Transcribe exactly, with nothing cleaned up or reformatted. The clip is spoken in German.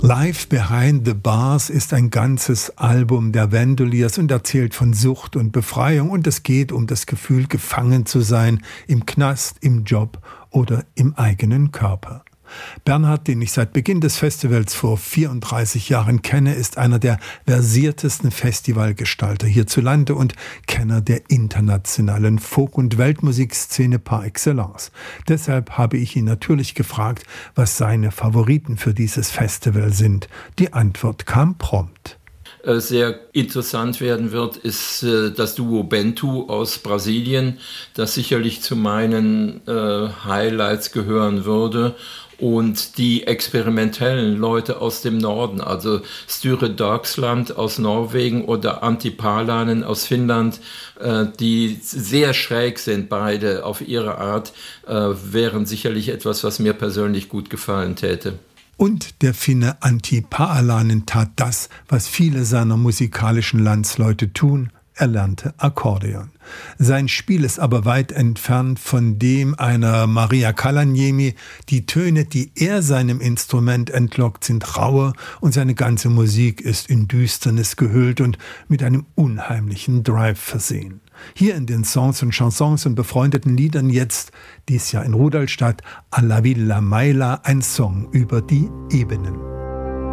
Live Behind the Bars ist ein ganzes Album der Vandaliers und erzählt von Sucht und Befreiung, und es geht um das Gefühl, gefangen zu sein, im Knast, im Job oder im eigenen Körper. Bernhard, den ich seit Beginn des Festivals vor vierunddreißig Jahren kenne, ist einer der versiertesten Festivalgestalter hierzulande und Kenner der internationalen Folk- und Weltmusikszene par excellence. Deshalb habe ich ihn natürlich gefragt, was seine Favoriten für dieses Festival sind. Die Antwort kam prompt. Sehr interessant werden wird, ist äh, das Duo Bento aus Brasilien, das sicherlich zu meinen äh, Highlights gehören würde. Und die experimentellen Leute aus dem Norden, also Sture Dagsland aus Norwegen oder Antti Palanen aus Finnland, äh, die sehr schräg sind, beide auf ihre Art, äh, wären sicherlich etwas, was mir persönlich gut gefallen täte. Und der Finne Antti Palanen tat das, was viele seiner musikalischen Landsleute tun: er lernte Akkordeon. Sein Spiel ist aber weit entfernt von dem einer Maria Kalaniemi. Die Töne, die er seinem Instrument entlockt, sind rauer, und seine ganze Musik ist in Düsternis gehüllt und mit einem unheimlichen Drive versehen. Hier in den Songs und Chansons und befreundeten Liedern jetzt, dies Jahr in Rudolstadt, Alla Villa Maila, ein Song über die Ebenen.